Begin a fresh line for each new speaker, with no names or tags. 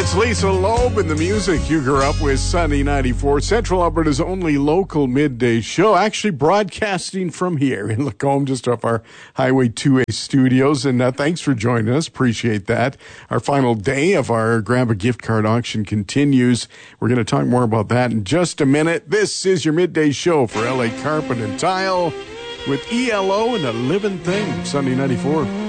It's Lisa Loeb and the music you grew up with, Sunny 94, Central Alberta's only local midday show, actually broadcasting from here in Lacombe, just off our Highway 2A studios. And thanks for joining us. Appreciate that. Our final day of our Grab a Gift Card auction continues. We're going to talk more about that in just a minute. This is your midday show for LA Carpet and Tile with ELO and a Living Thing, Sunny 94.